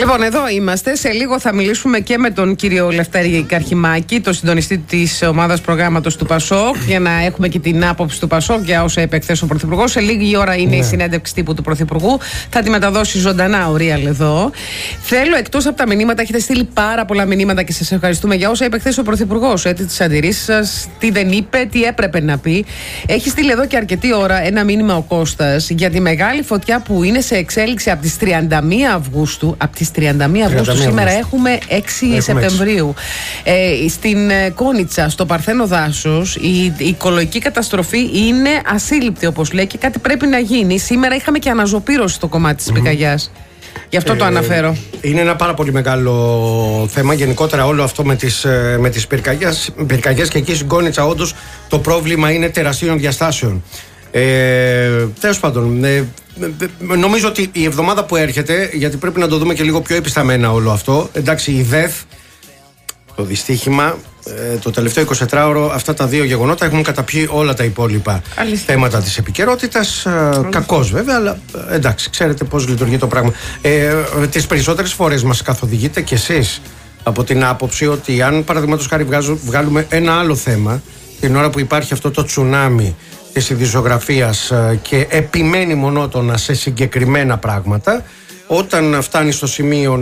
Λοιπόν, εδώ είμαστε. Σε λίγο θα μιλήσουμε και με τον κύριο Λευτέρη Καρχιμάκη, τον συντονιστή της ομάδας προγράμματος του ΠΑΣΟΚ, για να έχουμε και την άποψη του ΠΑΣΟΚ για όσα είπε χθες ο Πρωθυπουργός. Σε λίγη ώρα είναι η συνέντευξη τύπου του Πρωθυπουργού. Θα τη μεταδώσει ζωντανά ο Real εδώ. Θέλω, εκτός από τα μηνύματα, έχετε στείλει πάρα πολλά μηνύματα και σας ευχαριστούμε για όσα είπε χθες ο Πρωθυπουργός. Τις αντιρρήσεις σας, τι δεν είπε, τι έπρεπε να πει. Έχει στείλει εδώ και αρκετή ώρα ένα μήνυμα ο Κώστας για τη μεγάλη φωτιά που είναι σε εξέλιξη από τις 31 Αυγούστου. Τις 31 Αυγούστου, σήμερα έχουμε 6 Σεπτεμβρίου. Στην Κόνιτσα, στο Παρθένο Δάσος, η οικολογική καταστροφή είναι ασύλληπτη, όπως λέει, και κάτι πρέπει να γίνει. Σήμερα είχαμε και αναζωπήρωση στο κομμάτι της πυρκαγιάς. Γι' αυτό το αναφέρω. Είναι ένα πάρα πολύ μεγάλο θέμα γενικότερα όλο αυτό με τις πυρκαγιές, και εκεί στην Κόνιτσα όντως το πρόβλημα είναι τεραστίων διαστάσεων. Τέλος πάντων, νομίζω ότι η εβδομάδα που έρχεται, γιατί πρέπει να το δούμε και λίγο πιο επισταμμένα όλο αυτό, εντάξει, η ΔΕΘ, το δυστύχημα, το τελευταίο 24ωρο, αυτά τα δύο γεγονότα έχουν καταπιεί όλα τα υπόλοιπα θέματα της επικαιρότητας. Κακώς βέβαια, αλλά εντάξει, ξέρετε πώς λειτουργεί το πράγμα. Τις περισσότερες φορές μας καθοδηγείτε κι εσείς από την άποψη ότι αν παραδείγματος χάρη βγάλουμε ένα άλλο θέμα την ώρα που υπάρχει αυτό το τσουνάμι της ειδησιογραφίας και επιμένει μονότονα σε συγκεκριμένα πράγματα, όταν φτάνει στο σημείο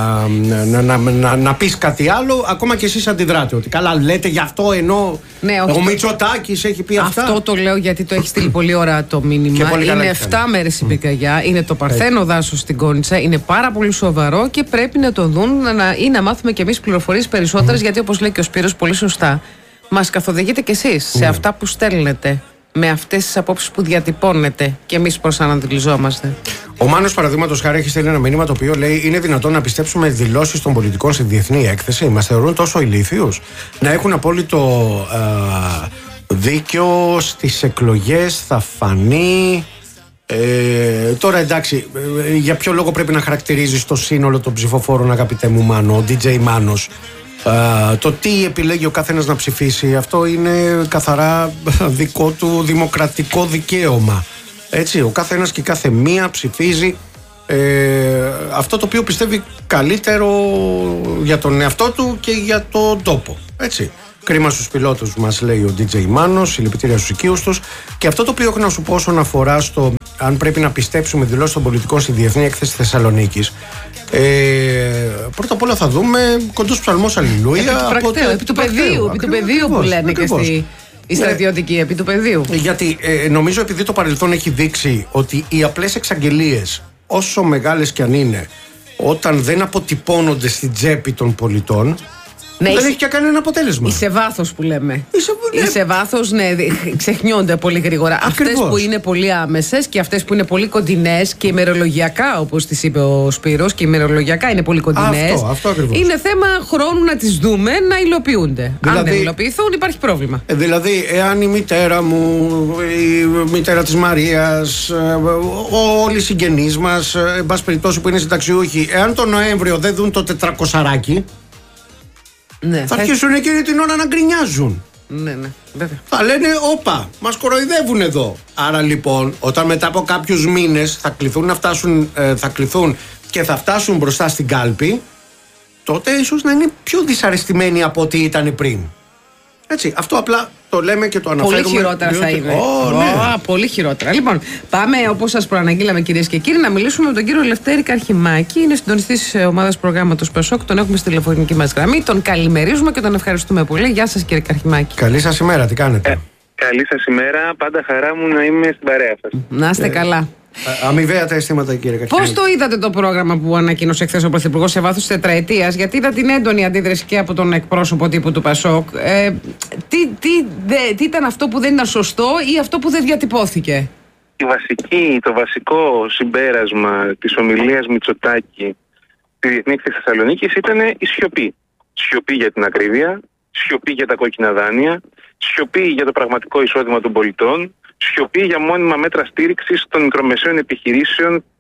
να πεις κάτι άλλο, ακόμα και εσείς αντιδράτε ότι καλά λέτε γι' αυτό, ενώ ο Μητσοτάκης έχει πει αυτά. Αυτό το λέω γιατί το έχει στείλει πολύ ωραία το μήνυμα. Είναι 7 μέρες η πυρκαγιά, είναι το Παρθένο Δάσος στην Κόνιτσα, είναι πάρα πολύ σοβαρό και πρέπει να το δουν ή να μάθουμε κι εμείς πληροφορίες περισσότερες, γιατί όπως λέει και ο Σπύρος πολύ σωστά, μας καθοδηγείτε κι εσείς σε αυτά που στέλνετε, με αυτές τις απόψεις που διατυπώνετε, και εμείς προσανατολιζόμαστε. Ο Μάνος, παραδείγματος χάρη, έχει στείλει ένα μήνυμα το οποίο λέει: είναι δυνατόν να πιστέψουμε δηλώσεις των πολιτικών στη διεθνή έκθεση? Μας θεωρούν τόσο ηλίθιους? Να έχουν απόλυτο δίκιο, στις εκλογές θα φανεί. Τώρα εντάξει, για ποιο λόγο πρέπει να χαρακτηρίζεις το σύνολο των ψηφοφόρων, αγαπητέ μου Μάνο, ο DJ Μάνος? Το τι επιλέγει ο καθένας να ψηφίσει, αυτό είναι καθαρά δικό του δημοκρατικό δικαίωμα. Έτσι, ο καθένας και κάθε μία ψηφίζει αυτό το οποίο πιστεύει καλύτερο για τον εαυτό του και για τον τόπο. Έτσι. Κρίμα στους πιλότους μας, λέει ο DJ Μάνος, συλληπιτήρια στους οικείους τους. Και αυτό το οποίο έχω να σου πω όσον αφορά στο αν πρέπει να πιστέψουμε δηλώσεις των πολιτικών στη Διεθνή Έκθεση Θεσσαλονίκης. Πρώτα απ' όλα θα δούμε κοντός ψαλμός αλληλούια. Επί του πεδίου που λένε και στη στρατιωτική, επί του πεδίου. Γιατί νομίζω, επειδή το παρελθόν έχει δείξει ότι οι απλές εξαγγελίες, όσο μεγάλες κι αν είναι, όταν δεν αποτυπώνονται στην τσέπη των πολιτών, ναι, δεν έχει και κανένα αποτέλεσμα. Σε βάθος που λέμε. Σε βάθος, ναι, ξεχνιόνται πολύ γρήγορα. Αυτές που είναι πολύ άμεσες και αυτές που είναι πολύ κοντινές και ημερολογιακά, όπως τις είπε ο Σπύρος, και ημερολογιακά είναι πολύ κοντινές. Αυτό είναι θέμα χρόνου να τις δούμε να υλοποιούνται. Δηλαδή, αν δεν υλοποιηθούν, υπάρχει πρόβλημα. Δηλαδή, εάν η μητέρα μου, η μητέρα της Μαρίας, όλοι οι συγγενείς μας, εν πάση περιπτώσει που είναι συνταξιούχοι, εάν τον Νοέμβριο δεν δουν το 400, ναι, θα αρχίσουν εκείνη την ώρα να γκρινιάζουν. Ναι, βέβαια. Θα λένε, όπα, μας κοροϊδεύουν εδώ. Άρα λοιπόν, όταν μετά από κάποιους μήνες θα κληθούν και θα φτάσουν μπροστά στην κάλπη, τότε ίσως να είναι πιο δυσαρεστημένοι από ό,τι ήταν πριν. Έτσι, αυτό απλά το λέμε και το αναφέρουμε. Πολύ χειρότερα θα είναι. Πολύ χειρότερα. Λοιπόν, πάμε, όπως σας προαναγγείλαμε, κυρίες και κύριοι, να μιλήσουμε με τον κύριο Λευτέρη Καρχιμάκη. Είναι συντονιστής της ομάδας προγράμματος ΠΑΣΟΚ. Τον έχουμε στη τηλεφωνική μας γραμμή. Τον καλημερίζουμε και τον ευχαριστούμε πολύ. Γεια σας, κύριε Καρχιμάκη. Καλή σας ημέρα, τι κάνετε? Καλή σας ημέρα. Πάντα χαρά μου να είμαι στην παρέα σας. Να είστε καλά. Αμοιβαία τα αισθήματα, κύριε Καρχιμάκη. Πώς το είδατε το πρόγραμμα που ανακοίνωσε χθες ο Πρωθυπουργός σε βάθος τετραετίας? Γιατί είδα την έντονη αντίδραση και από τον εκπρόσωπο τύπου του ΠΑΣΟΚ. Τι ήταν αυτό που δεν ήταν σωστό ή αυτό που δεν διατυπώθηκε? Το βασικό συμπέρασμα της ομιλίας Μητσοτάκη στη Διεθνή Έκθεση Θεσσαλονίκης ήταν η σιωπή. Σιωπή για την ακρίβεια, σιωπή για τα κόκκινα δάνεια, σιωπή για το πραγματικό εισόδημα των πολιτών, σιωπή για μόνιμα μέτρα στήριξης των μικρομεσαίων επιχειρήσεων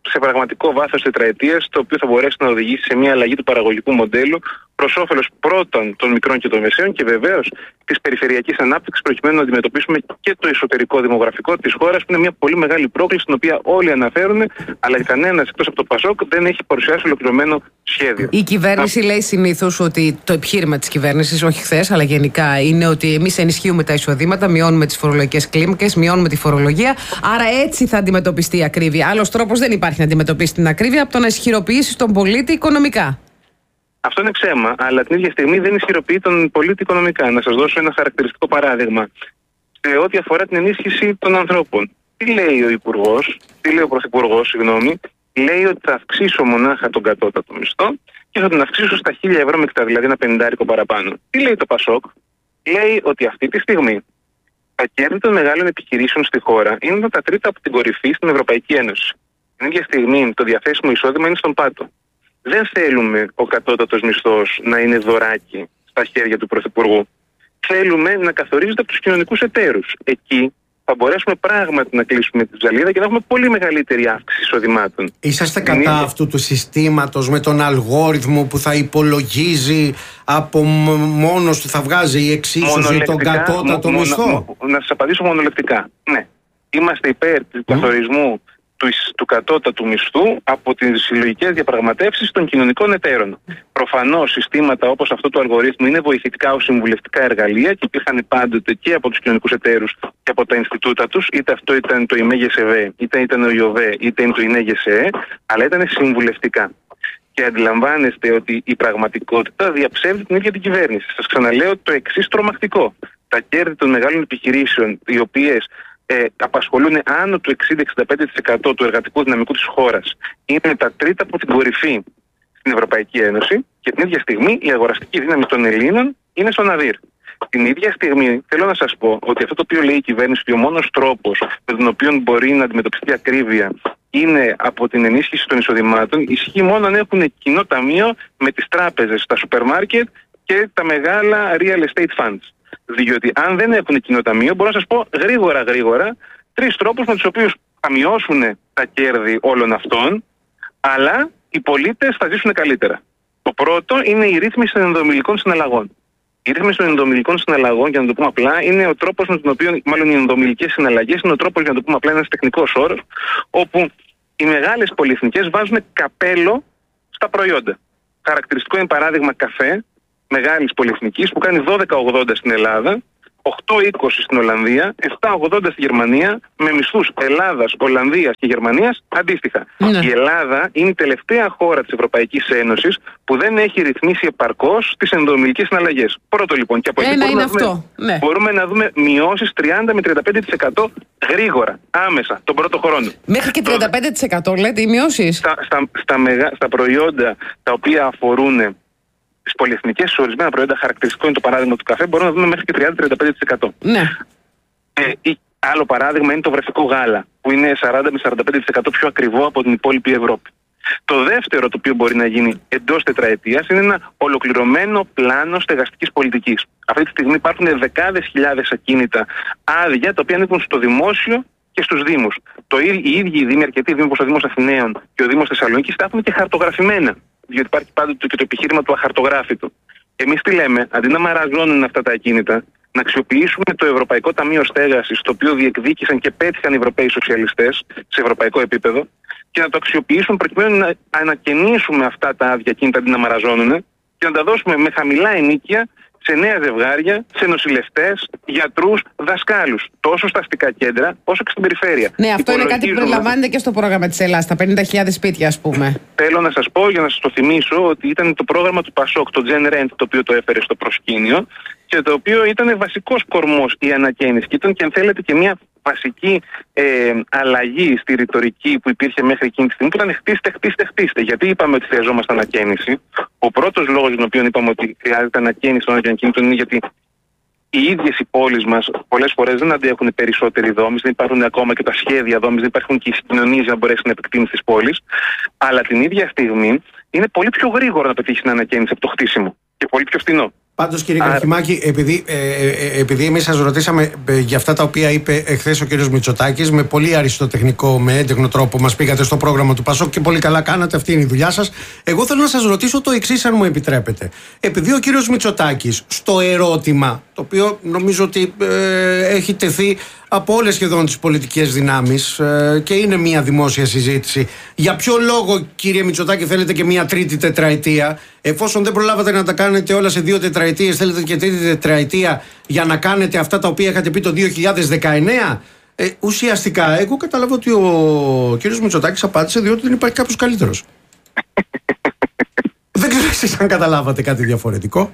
σε πραγματικό βάθος τετραετίας, το οποίο θα μπορέσει να οδηγήσει σε μια αλλαγή του παραγωγικού μοντέλου προς όφελος πρώτον των μικρών και των μεσαίων και βεβαίως της περιφερειακής ανάπτυξης, προκειμένου να αντιμετωπίσουμε και το εσωτερικό δημογραφικό της χώρας, που είναι μια πολύ μεγάλη πρόκληση, την οποία όλοι αναφέρουν, αλλά κανένας εκτός από το ΠΑΣΟΚ δεν έχει παρουσιάσει ολοκληρωμένο σχέδιο. Η κυβέρνηση λέει συνήθως ότι το επιχείρημα της κυβέρνησης, όχι χθες, αλλά γενικά, είναι ότι εμείς ενισχύουμε τα εισοδήματα, μειώνουμε τις φορολογικές κλίμακες, μειώνουμε τη φορολογία. Άρα έτσι θα αντιμετωπιστεί η ακρίβεια. Άλλος τρόπος δεν υπάρχει να αντιμετωπίσει την ακρίβεια από το να ισχυροποιήσει τον πολίτη οικονομικά. Αυτό είναι ψέμα, αλλά την ίδια στιγμή δεν ισχυροποιεί τον πολίτη οικονομικά. Να σας δώσω ένα χαρακτηριστικό παράδειγμα. Σε ό,τι αφορά την ενίσχυση των ανθρώπων. Τι λέει ο Υπουργός, τι λέει ο Πρωθυπουργός, λέει ότι θα αυξήσω μονάχα τον κατώτατο μισθό και θα τον αυξήσω στα 1.000 ευρώ μεκτά, δηλαδή ένα 50 παραπάνω. Τι λέει το ΠΑΣΟΚ? Λέει ότι αυτή τη στιγμή τα κέρδη των μεγάλων επιχειρήσεων στη χώρα είναι τα τρίτα από την κορυφή στην Ευρωπαϊκή Ένωση. Την ίδια στιγμή το διαθέσιμο εισόδημα είναι στον πάτο. Δεν θέλουμε ο κατώτατος μισθός να είναι δωράκι στα χέρια του Πρωθυπουργού. Θέλουμε να καθορίζεται από τους κοινωνικούς εταίρους. Εκεί θα μπορέσουμε πράγματι να κλείσουμε τη ψαλίδα και να έχουμε πολύ μεγαλύτερη αύξηση εισοδημάτων. Είσαστε κατά αυτού του συστήματος με τον αλγόριθμο που θα υπολογίζει από μόνος του, θα βγάζει η εξίσωση τον κατώτατο μισθό? Να σας απαντήσω μονολεκτικά. Ναι. Είμαστε υπέρ του καθορισμού του κατώτατου μισθού από τις συλλογικές διαπραγματεύσεις των κοινωνικών εταίρων. Προφανώς συστήματα όπως αυτό του αλγορίθμου είναι βοηθητικά ως συμβουλευτικά εργαλεία και υπήρχαν πάντοτε και από τους κοινωνικούς εταίρους και από τα Ινστιτούτα τους, είτε αυτό ήταν το ΙΜΕΓΕΣΕΒΕ, είτε ήταν ο ΙΟΒΕ, είτε είναι το ΙΝΕΓΕΣΕΕ, αλλά ήταν συμβουλευτικά. Και αντιλαμβάνεστε ότι η πραγματικότητα διαψεύδει την ίδια την κυβέρνηση. Σας ξαναλέω το εξής τρομακτικό. Τα κέρδη των μεγάλων επιχειρήσεων, οι οποίες απασχολούν άνω του 60-65% του εργατικού δυναμικού της χώρας, είναι τα τρίτα από την κορυφή στην Ευρωπαϊκή Ένωση και την ίδια στιγμή η αγοραστική δύναμη των Ελλήνων είναι στον αδύρ. Την ίδια στιγμή θέλω να σας πω ότι αυτό το οποίο λέει η κυβέρνηση, ότι ο μόνος τρόπος με τον οποίο μπορεί να αντιμετωπιστεί ακρίβεια είναι από την ενίσχυση των εισοδημάτων, ισχύει μόνο αν έχουν κοινό ταμείο με τις τράπεζες, τα σούπερ μάρκετ και τα μεγάλα real estate funds. Διότι αν δεν έχουν κοινό ταμείο, μπορώ να σας πω γρήγορα 3 τρόπους με τους οποίους θα μειώσουν τα κέρδη όλων αυτών, αλλά οι πολίτες θα ζήσουν καλύτερα. Το πρώτο είναι η ρύθμιση των ενδομιλικών συναλλαγών. Η ρύθμιση των ενδομιλικών συναλλαγών, για να το πούμε απλά, είναι ο τρόπος με τον οποίο, μάλλον οι ενδομιλικές συναλλαγές, είναι ο τρόπος, για να το πούμε απλά, ένας τεχνικός όρος, όπου οι μεγάλες πολυεθνικές βάζουν καπέλο στα προϊόντα. Χαρακτηριστικό είναι παράδειγμα καφέ μεγάλης πολυεθνικής που κάνει 12,80 στην Ελλάδα, 8,20 στην Ολλανδία, 7,80 στη Γερμανία, με μισθούς Ελλάδας, Ολλανδίας και Γερμανίας αντίστοιχα. Ναι. Η Ελλάδα είναι η τελευταία χώρα της Ευρωπαϊκής Ένωσης που δεν έχει ρυθμίσει επαρκώς τις ενδομιλικές συναλλαγές. Πρώτο λοιπόν, και από εκεί μπορούμε να δούμε μειώσεις 30 με 35% γρήγορα, άμεσα, τον πρώτο χρόνο. Μέχρι και 35% λέτε οι μειώσεις? Στα προϊόντα τα οποία αφορούν τις πολυεθνικές, σε ορισμένα προϊόντα, χαρακτηριστικό είναι το παράδειγμα του καφέ, μπορούμε να δούμε μέχρι και 30-35%. Ναι. Άλλο παράδειγμα είναι το βρεφικό γάλα, που είναι 40 με 45% πιο ακριβό από την υπόλοιπη Ευρώπη. Το δεύτερο το οποίο μπορεί να γίνει εντός τετραετίας είναι ένα ολοκληρωμένο πλάνο στεγαστικής πολιτικής. Αυτή τη στιγμή υπάρχουν δεκάδες χιλιάδες ακίνητα άδεια, τα οποία ανήκουν στο δημόσιο και στους Δήμους. Οι ίδιοι οι Δήμοι, αρκετοί Δήμοι όπως ο Δήμος Αθηναίων και ο Δήμος Θεσσαλονίκης, τα έχουν και χαρτογραφημένα. Διότι υπάρχει πάντοτε και το επιχείρημα του αχαρτογράφητου. Εμείς τι λέμε, αντί να μαραζώνουν αυτά τα ακίνητα, να αξιοποιήσουμε το Ευρωπαϊκό Ταμείο Στέγασης, το οποίο διεκδίκησαν και πέτυχαν οι Ευρωπαίοι σοσιαλιστές σε ευρωπαϊκό επίπεδο, και να το αξιοποιήσουμε προκειμένου να ανακαινήσουμε αυτά τα άδεια ακίνητα αντί να μαραζώνουν και να τα δώσουμε με χαμηλά ενοίκια σε νέα ζευγάρια, σε νοσηλευτές, γιατρούς, δασκάλους, τόσο στα αστικά κέντρα όσο και στην περιφέρεια. Ναι, αυτό είναι κάτι που περιλαμβάνεται και στο πρόγραμμα της Ελλάδας, τα 50.000 σπίτια, ας πούμε. Θέλω να σας πω, για να σας το θυμίσω, ότι ήταν το πρόγραμμα του ΠΑΣΟΚ, το Gen Rent, το οποίο το έφερε στο προσκήνιο και το οποίο ήταν βασικός κορμός η ανακαίνιση. Και ήταν, και αν θέλετε, και μια βασική αλλαγή στη ρητορική που υπήρχε μέχρι εκείνη τη στιγμή, που ήταν χτίστε. Γιατί είπαμε ότι χρειαζόμαστε ανακαίνιση? Ο πρώτος λόγος για τον οποίο είπαμε ότι χρειάζεται ανακαίνιση των ακινήτων είναι γιατί οι ίδιες οι πόλεις μας πολλές φορές δεν αντέχουν περισσότερη δόμηση, δεν υπάρχουν ακόμα και τα σχέδια δόμησης, δεν υπάρχουν και οι συγκοινωνίες για να μπορέσει να επεκτείνει τις πόλεις. Αλλά την ίδια στιγμή είναι πολύ πιο γρήγορο να πετύχει την ανακαίνιση από το χτίσιμο και πολύ πιο φθηνό. Πάντως, κύριε Καρχιμάκη, επειδή εμείς σας ρωτήσαμε για αυτά τα οποία είπε εχθές ο κύριος Μητσοτάκης, με πολύ αριστοτεχνικό, με έντεχνο τρόπο μας πήγατε στο πρόγραμμα του ΠΑΣΟΚ και πολύ καλά κάνατε, αυτή είναι η δουλειά σας. Εγώ θέλω να σας ρωτήσω το εξής, αν μου επιτρέπετε. Επειδή ο κύριος Μητσοτάκης στο ερώτημα, το οποίο νομίζω ότι έχει τεθεί από όλες σχεδόν τις πολιτικές δυνάμεις και είναι μια δημόσια συζήτηση, για ποιο λόγο, κύριε Μητσοτάκη, θέλετε και μια τρίτη τετραετία, εφόσον δεν προλάβατε να τα κάνετε όλα σε 2 τετραετίες, θέλετε και τρίτη τετραετία για να κάνετε αυτά τα οποία είχατε πει το 2019? Ουσιαστικά, εγώ κατάλαβα ότι ο κύριος Μητσοτάκης απάντησε διότι δεν υπάρχει κάποιος καλύτερος. Δεν ξέρω εσείς αν καταλάβατε κάτι διαφορετικό.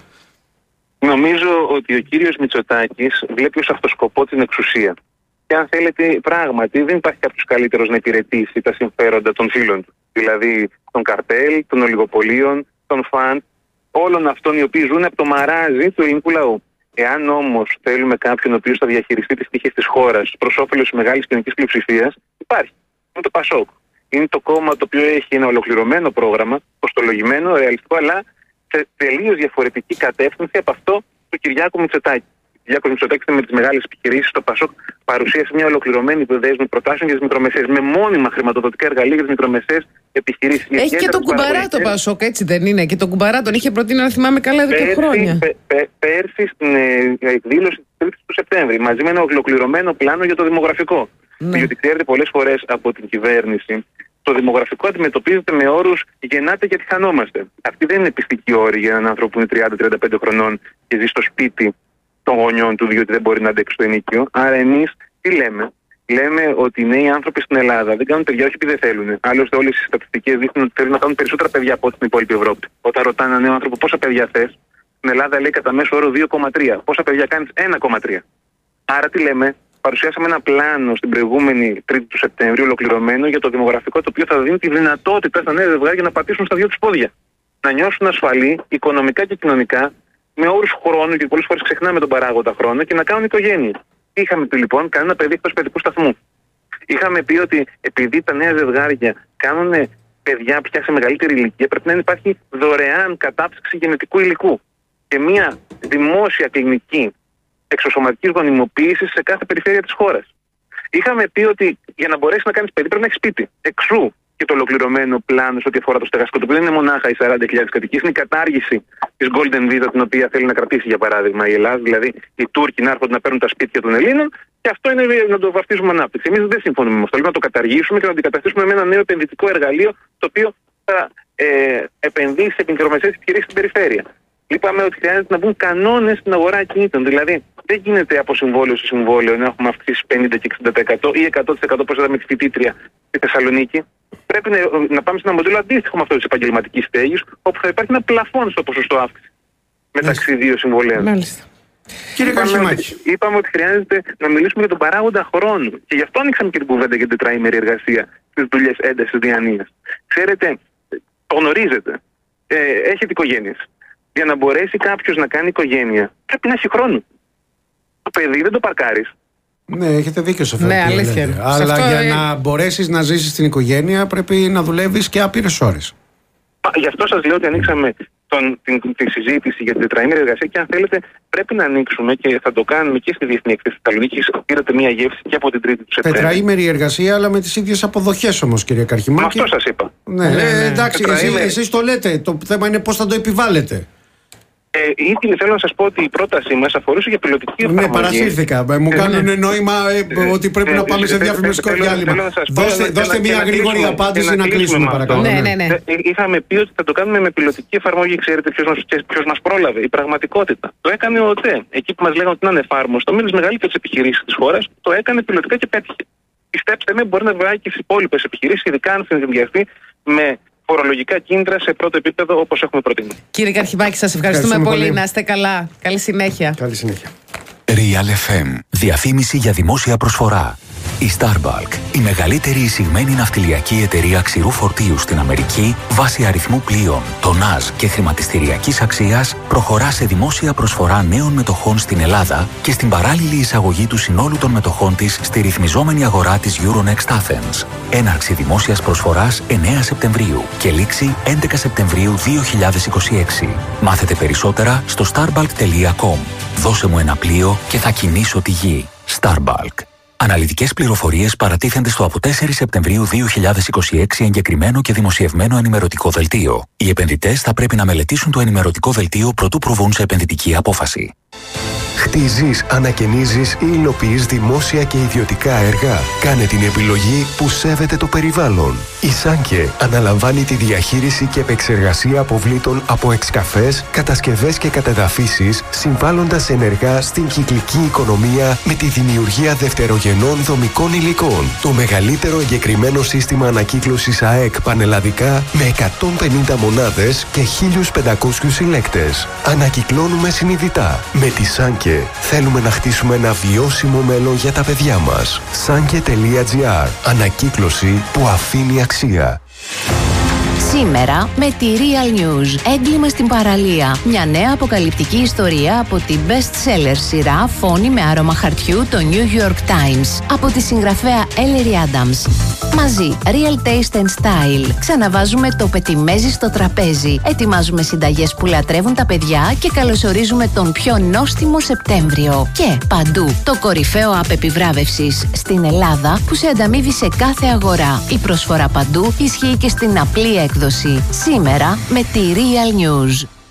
Νομίζω ότι ο κύριος Μητσοτάκης βλέπει ως αυτοσκοπό την εξουσία. Και αν θέλετε, πράγματι δεν υπάρχει κάποιος καλύτερος να υπηρετήσει τα συμφέροντα των φίλων του. Δηλαδή των καρτέλ, των ολιγοπολίων, των φαντ, όλων αυτών οι οποίοι ζουν από το μαράζι του ελληνικού λαού. Εάν όμως θέλουμε κάποιον ο οποίος θα διαχειριστεί τις τύχες της χώρας προς όφελος της μεγάλης κοινωνικής πλειοψηφίας, υπάρχει. Είναι το ΠΑΣΟΚ. Είναι το κόμμα το οποίο έχει ένα ολοκληρωμένο πρόγραμμα, κοστολογημένο, ρεαλιστικό, αλλά σε τελείως διαφορετική κατεύθυνση από αυτό του Κυριάκου Μητσοτάκη. Ο Κυριάκος Μητσοτάκης με τις μεγάλες επιχειρήσεις, το ΠΑΣΟΚ παρουσίασε μια ολοκληρωμένη δέσμη προτάσεων για τις μικρομεσαίες, με μόνιμα χρηματοδοτικά εργαλεία για τις μικρομεσαίες επιχειρήσεις. Έχει και τον κουμπαρά το ΠΑΣΟΚ, έτσι δεν είναι? Και τον κουμπαρά τον είχε προτείνει, να θυμάμαι καλά, εδώ και χρόνια. Πέρσι στην εκδήλωση της 3ης του Σεπτέμβρη, μαζί με ένα ολοκληρωμένο πλάνο για το δημογραφικό. Ναι. Διότι ξέρετε, πολλές φορές από την κυβέρνηση το δημογραφικό αντιμετωπίζεται με όρους γεννάτε γιατί χανόμαστε. Αυτή δεν είναι πιστική όρη για έναν άνθρωπο που είναι 30-35 χρονών και ζει στο σπίτι των γονιών του, διότι δεν μπορεί να αντέξει το ενοίκιο. Άρα εμείς τι λέμε? Λέμε ότι οι νέοι άνθρωποι στην Ελλάδα δεν κάνουν παιδιά όχι επειδή δεν θέλουν. Άλλωστε, όλες οι στατιστικές δείχνουν ότι θέλουν να κάνουν περισσότερα παιδιά από ό,τι στην υπόλοιπη Ευρώπη. Όταν ρωτάνε έναν νέο άνθρωπο πόσα παιδιά θες, στην Ελλάδα λέει κατά μέσο όρο 2,3. Πόσα παιδιά κάνεις? 1,3. Άρα τι λέμε? Παρουσιάσαμε ένα πλάνο στην προηγούμενη 3η του Σεπτέμβρη, ολοκληρωμένο για το δημογραφικό, το οποίο θα δίνει τη δυνατότητα στα νέα ζευγάρια να πατήσουν στα 2 τους πόδια. Να νιώσουν ασφαλή, οικονομικά και κοινωνικά, με όρους χρόνου, και πολλές φορές ξεχνάμε τον παράγοντα χρόνο, και να κάνουν οικογένεια. Είχαμε πει λοιπόν κανένα παιδί εκτός παιδικού σταθμού. Είχαμε πει ότι επειδή τα νέα ζευγάρια κάνουν παιδιά πια σε μεγαλύτερη ηλικία, πρέπει να υπάρχει δωρεάν κατάψυξη γενετικού υλικού και μια δημόσια κλινική εξωσωματικής γονιμοποίησης σε κάθε περιφέρεια της χώρας. Είχαμε πει ότι για να μπορέσει να κάνεις παιδί πρέπει να έχεις σπίτι. Εξού και το ολοκληρωμένο πλάνο σε ό,τι αφορά το στεγαστικό, το οποίο δεν είναι μονάχα οι 40.000 κατοικίες, είναι η κατάργηση της Golden Visa, την οποία θέλει να κρατήσει για παράδειγμα η Ελλάδα, δηλαδή οι Τούρκοι να έρχονται να παίρνουν τα σπίτια των Ελλήνων, και αυτό είναι να το βαφτίζουμε ανάπτυξη. Εμείς δεν συμφωνούμε με αυτό. Θέλουμε να το καταργήσουμε και να το αντικαταστήσουμε με ένα νέο επενδυτικό εργαλείο, το οποίο θα επενδύσει σε μικρομεσαίες επιχειρήσεις στην περιφέρεια. Είπαμε ότι χρειάζεται να μπουν κανόνες στην αγορά ακινήτων. Δηλαδή, δεν γίνεται από συμβόλαιο σε συμβόλαιο να έχουμε αυξήσει 50% και 60% ή 100% όπως είδαμε τη φοιτήτρια στη Θεσσαλονίκη. Πρέπει να πάμε σε ένα μοντέλο αντίστοιχο με αυτό της επαγγελματικής στέγης, όπου θα υπάρχει ένα πλαφόν στο ποσοστό αύξηση μεταξύ δύο συμβολέων. Μάλιστα. Είπαμε ότι χρειάζεται να μιλήσουμε για τον παράγοντα χρόνου. Και γι' αυτό ανοίξαμε και την κουβέντα για την τετραήμερη εργασία στις δουλειές έντασης διανοίας. Ξέρετε, το γνωρίζετε. Έχετε οικογένειες. Για να μπορέσει κάποιος να κάνει οικογένεια, πρέπει να έχει χρόνο. Το παιδί δεν το παρκάρεις. Ναι, έχετε δίκιο σε αυτό. Ναι, αλήθεια. Αλλά για να μπορέσεις να ζήσεις στην οικογένεια, πρέπει να δουλεύεις και άπειρες ώρες. Γι' αυτό σας λέω ότι ανοίξαμε τη συζήτηση για την τετραήμερη εργασία, και αν θέλετε, πρέπει να ανοίξουμε και θα το κάνουμε και στη Διεθνή Έκθεση Θεσσαλονίκη. Πήρατε μια γεύση και από την 3η του Σεπτέμβρη. Τετραήμερη εργασία, αλλά με τις ίδιες αποδοχές όμως, κύριε Καρχιμάκη. Αυτό σας είπα. Ναι, εντάξει, εσείς το λέτε. Το θέμα είναι πώς θα το επιβάλλετε. Ήδη θέλω να σας πω ότι η πρότασή μας αφορούσε για πιλωτική εφαρμογή. Ναι, παρασύρθηκα. Μου κάνουν νόημα ότι πρέπει να πάμε σε διαφημιστικό διάλειμμα. Δώστε μια γρήγορη απάντηση να κλείσουμε, παρακαλώ. Ναι. Είχαμε πει ότι θα το κάνουμε με πιλωτική εφαρμογή. Ξέρετε ποιος μας πρόλαβε? Η πραγματικότητα. Το έκανε ο ΟΤΕ. Εκεί που μας λέγανε ότι είναι ανεφάρμοστο, με τις μεγαλύτερες επιχειρήσεις της χώρας, το έκανε πιλωτικά και πέτυχε. Πιστέψτε με, μπορεί να βγάλει και στις υπόλοιπες επιχειρήσεις, ειδικά αν συνδυαστεί με φορολογικά κίνητρα σε πρώτο επίπεδο, όπως έχουμε προτείνει. Κύριε Καρχιμάκη, σας ευχαριστούμε πολύ. Να είστε καλά. Καλή συνέχεια. Καλή συνέχεια. Real FM. Διαφήμιση για δημόσια προσφορά. Η Starbulk, η μεγαλύτερη εισηγμένη ναυτιλιακή εταιρεία ξηρού φορτίου στην Αμερική, βάσει αριθμού πλοίων, τονάζ και χρηματιστηριακής αξίας, προχωρά σε δημόσια προσφορά νέων μετοχών στην Ελλάδα και στην παράλληλη εισαγωγή του συνόλου των μετοχών της στη ρυθμιζόμενη αγορά της Euronext Athens. Έναρξη δημόσιας προσφοράς 9 Σεπτεμβρίου και λήξη 11 Σεπτεμβρίου 2026. Μάθετε περισσότερα στο starbulk.com. Δώσε μου ένα πλοίο και θα κινήσω τη γη. Starbulk. Αναλυτικές πληροφορίες παρατίθενται στο από 4 Σεπτεμβρίου 2026 εγκεκριμένο και δημοσιευμένο ενημερωτικό δελτίο. Οι επενδυτές θα πρέπει να μελετήσουν το ενημερωτικό δελτίο προτού προβούν σε επενδυτική απόφαση. Χτίζεις, ανακαινίζεις ή υλοποιείς δημόσια και ιδιωτικά έργα. Κάνε την επιλογή που σέβεται το περιβάλλον. Η Σάνκε αναλαμβάνει τη διαχείριση και επεξεργασία αποβλήτων από εξκαφές, κατασκευές και κατεδαφίσεις, συμβάλλοντας ενεργά στην κυκλική οικονομία με τη δημιουργία δευτερογενών δομικών υλικών. Το μεγαλύτερο εγκεκριμένο σύστημα ανακύκλωσης ΑΕΚ πανελλαδικά με 150 μονάδες και 1.500 συλλέκτες. Ανακυκλώνουμε συνειδητά. Με τη Σάνκε θέλουμε να χτίσουμε ένα βιώσιμο μέλλον για τα παιδιά μας. Sanke.gr. Ανακύκλωση που αφήνει αξία. Σήμερα με τη Real News. Έγκλημα στην παραλία. Μια νέα αποκαλυπτική ιστορία από την best-seller σειρά Φόνη με άρωμα χαρτιού, το New York Times. Από τη συγγραφέα Ellery Adams. Μαζί, Real Taste and Style. Ξαναβάζουμε το πετιμέζι στο τραπέζι. Ετοιμάζουμε συνταγές που λατρεύουν τα παιδιά και καλωσορίζουμε τον πιο νόστιμο Σεπτέμβριο. Και παντού, το κορυφαίο app επιβράβευσης στην Ελλάδα που σε ανταμείβει σε κάθε αγορά. Η προσφορά παντού ισχύει και στην απλή έκδοση. Σήμερα με τη Real News.